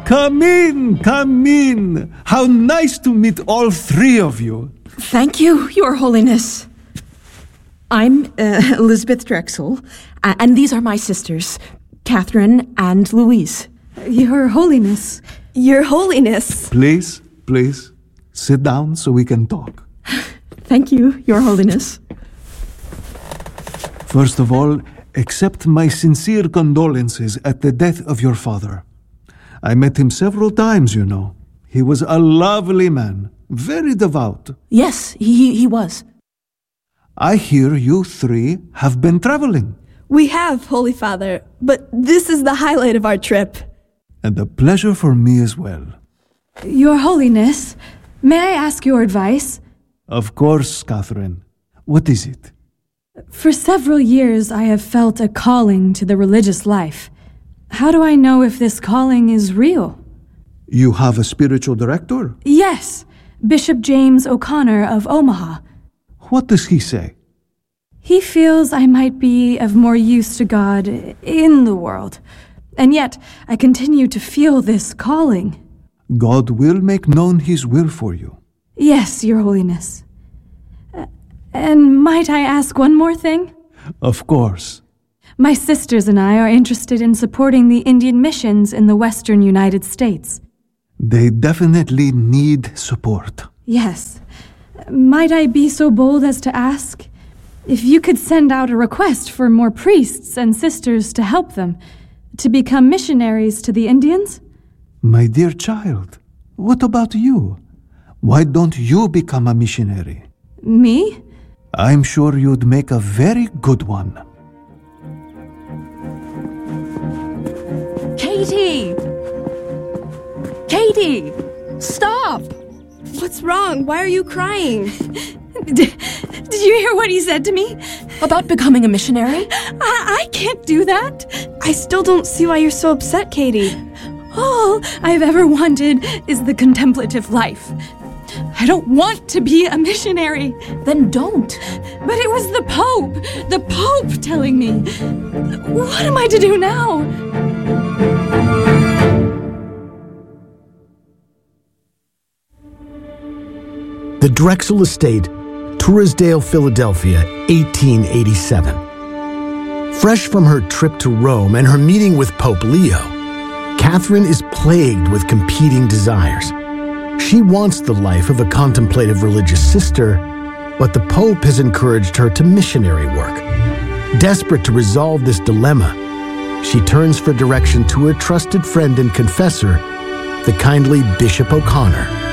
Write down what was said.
Come in, come in. How nice to meet all three of you. Thank you, Your Holiness. I'm Elizabeth Drexel, and these are my sisters, Catherine and Louise. Your Holiness. Your Holiness. Please, please, sit down so we can talk. Thank you, Your Holiness. First of all, accept my sincere condolences at the death of your father. I met him several times, you know. He was a lovely man, very devout. Yes, he was. I hear you three have been traveling. We have, Holy Father, but this is the highlight of our trip. And a pleasure for me as well. Your Holiness, may I ask your advice? Of course, Catherine. What is it? For several years, I have felt a calling to the religious life. How do I know if this calling is real? You have a spiritual director? Yes, Bishop James O'Connor of Omaha. What does he say? He feels I might be of more use to God in the world, and yet I continue to feel this calling. God will make known his will for you. Yes, Your Holiness. And might I ask one more thing? Of course. My sisters and I are interested in supporting the Indian missions in the western United States. They definitely need support. Yes. Might I be so bold as to ask if you could send out a request for more priests and sisters to help them, to become missionaries to the Indians? My dear child, what about you? Why don't you become a missionary? Me? I'm sure you'd make a very good one. Katie! Katie! Stop! What's wrong? Why are you crying? Did you hear what he said to me? About becoming a missionary? I can't do that. I still don't see why you're so upset, Katie. All I've ever wanted is the contemplative life. I don't want to be a missionary. Then don't. But it was the Pope telling me. What am I to do now? The Drexel Estate, Torresdale, Philadelphia, 1887. Fresh from her trip to Rome and her meeting with Pope Leo, Catherine is plagued with competing desires. She wants the life of a contemplative religious sister, but the Pope has encouraged her to missionary work. Desperate to resolve this dilemma, she turns for direction to her trusted friend and confessor, the kindly Bishop O'Connor.